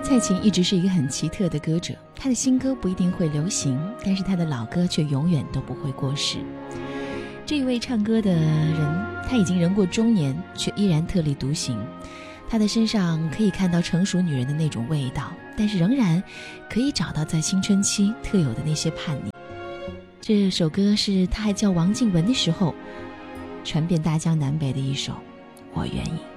蔡琴一直是一个很奇特的歌者，她的新歌不一定会流行，但是她的老歌却永远都不会过时。这一位唱歌的人，他已经人过中年，却依然特立独行。他的身上可以看到成熟女人的那种味道，但是仍然可以找到在青春期特有的那些叛逆。这首歌是他还叫王静文的时候传遍大江南北的一首《我愿意》。